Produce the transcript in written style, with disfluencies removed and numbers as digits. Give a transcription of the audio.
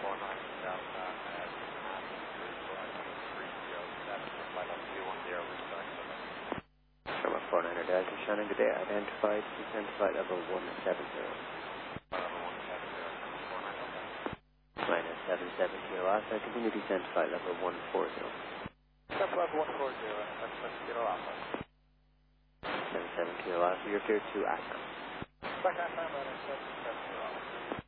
Delta at 30, flight level 210, Sherlock 49er Delta, Shannon, good day. Identified, descend flight level 170. Minus 77 Kilo Alpha, continue descent flight level 140. Descent level 140, that's 7 Kilo Alpha. 77 Kilo Alpha, you're cleared to ATMA. Back half time,